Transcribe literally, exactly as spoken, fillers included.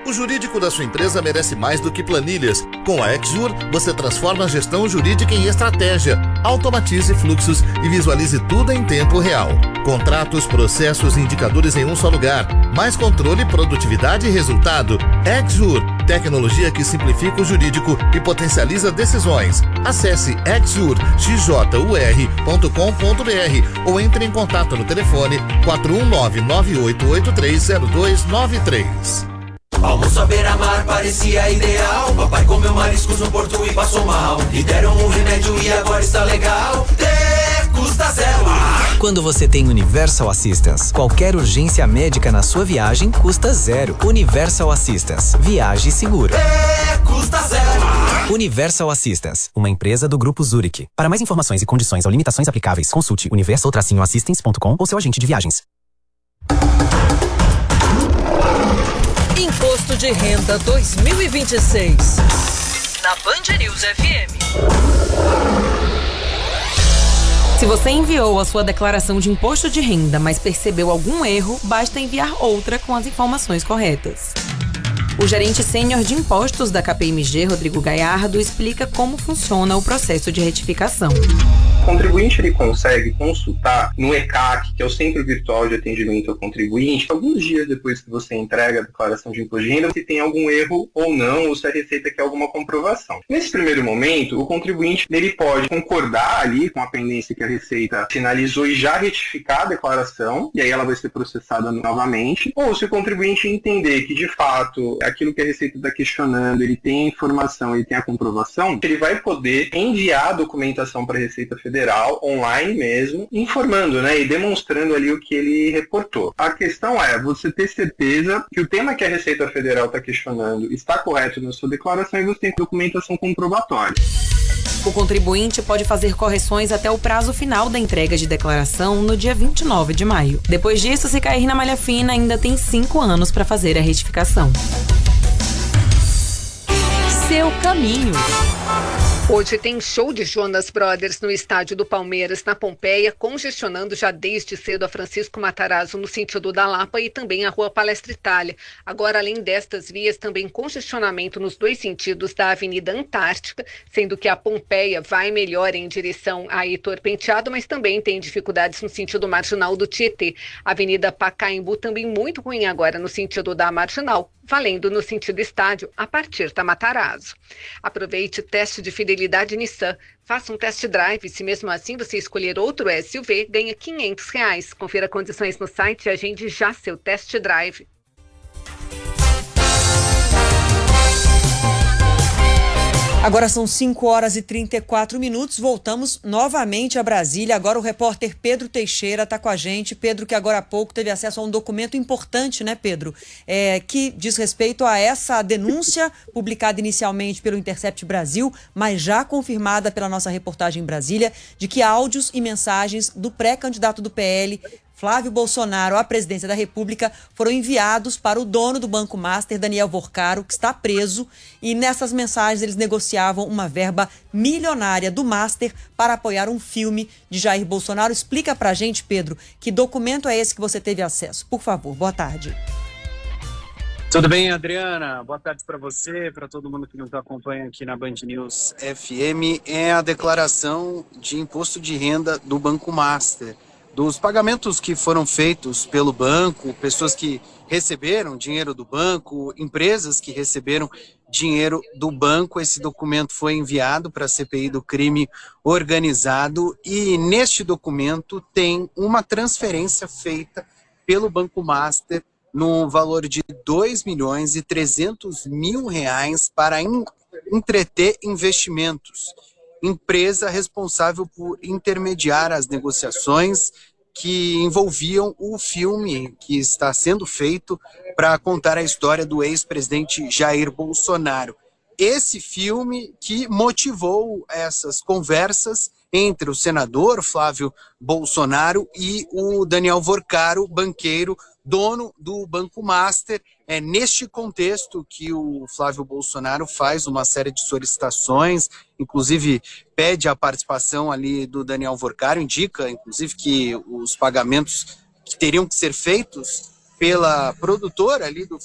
O jurídico da sua empresa merece mais do que planilhas. Com a Exjur, você transforma a gestão jurídica em estratégia, automatize fluxos e visualize tudo em tempo real. Contratos, processos e indicadores em um só lugar. Mais controle, produtividade e resultado. Exjur, tecnologia que simplifica o jurídico e potencializa decisões. Acesse exjur ponto com ponto br ou entre em contato no telefone quatro um nove, nove oito oito três zero dois nove três. Almoço à beira-mar parecia ideal. Papai comeu mariscos no porto e passou mal. E deram um remédio e agora está legal. Ter custa zero. Quando você tem Universal Assistance, qualquer urgência médica na sua viagem custa zero. Universal Assistance. Viaje seguro. Ter custa zero. Universal Assistance, uma empresa do Grupo Zurich. Para mais informações e condições ou limitações aplicáveis, consulte universal assistance ponto com ou seu agente de viagens. Imposto de Renda dois mil e vinte e seis. Na Band News F M. Se você enviou a sua declaração de imposto de renda, mas percebeu algum erro, basta enviar outra com as informações corretas. O gerente sênior de impostos da K P M G, Rodrigo Gaiardo, explica como funciona o processo de retificação. O contribuinte ele consegue consultar no E C A C, que é o Centro Virtual de Atendimento ao Contribuinte, alguns dias depois que você entrega a declaração de imposto de renda, se tem algum erro ou não, ou se a Receita quer alguma comprovação. Nesse primeiro momento, o contribuinte ele pode concordar ali com a pendência que a Receita finalizou e já retificar a declaração, e aí ela vai ser processada novamente, ou se o contribuinte entender que, de fato, aquilo que a Receita está questionando, ele tem a informação, ele tem a comprovação, ele vai poder enviar a documentação para a Receita Federal online mesmo, informando, né, e demonstrando ali o que ele reportou. A questão é você ter certeza que o tema que a Receita Federal está questionando está correto na sua declaração e você tem documentação comprobatória. O contribuinte pode fazer correções até o prazo final da entrega de declaração no dia vinte e nove de maio. Depois disso, se cair na malha fina, ainda tem cinco anos para fazer a retificação. Seu caminho. Hoje tem show de Jonas Brothers no estádio do Palmeiras, na Pompeia, congestionando já desde cedo a Francisco Matarazzo no sentido da Lapa e também a Rua Palestra Itália. Agora, além destas vias, também congestionamento nos dois sentidos da Avenida Antártica, sendo que a Pompeia vai melhor em direção a Heitor Penteado, mas também tem dificuldades no sentido marginal do Tietê. Avenida Pacaembu também muito ruim agora no sentido da Marginal, valendo no sentido estádio a partir da Matarazzo. Aproveite o teste de fidelidade Nissan. Faça um test drive. Se mesmo assim você escolher outro S U V, ganha quinhentos reais. Confira condições no site e agende já seu test drive. Agora são cinco horas e trinta e quatro minutos, voltamos novamente a Brasília. Agora o repórter Pedro Teixeira está com a gente. Pedro, que agora há pouco teve acesso a um documento importante, né, Pedro? É, que diz respeito a essa denúncia publicada inicialmente pelo Intercept Brasil, mas já confirmada pela nossa reportagem em Brasília, de que áudios e mensagens do pré-candidato do P L, Flávio Bolsonaro, à presidência da República, foram enviados para o dono do Banco Master, Daniel Vorcaro, que está preso, e nessas mensagens eles negociavam uma verba milionária do Master para apoiar um filme de Jair Bolsonaro. Explica pra gente, Pedro, que documento é esse que você teve acesso? Por favor, boa tarde. Tudo bem, Adriana? Boa tarde para você, para todo mundo que nos acompanha aqui na Band News F M. É a declaração de imposto de renda do Banco Master, dos pagamentos que foram feitos pelo banco, pessoas que receberam dinheiro do banco, empresas que receberam dinheiro do banco. Esse documento foi enviado para a C P I do crime organizado e neste documento tem uma transferência feita pelo Banco Master no valor de dois milhões e trezentos mil reais para entreter investimentos. Empresa responsável por intermediar as negociações que envolviam o filme que está sendo feito para contar a história do ex-presidente Jair Bolsonaro. Esse filme que motivou essas conversas entre o senador Flávio Bolsonaro e o Daniel Vorcaro, banqueiro, dono do Banco Master. É neste contexto que o Flávio Bolsonaro faz uma série de solicitações, inclusive pede a participação ali do Daniel Vorcaro, indica inclusive que os pagamentos que teriam que ser feitos pela produtora ali do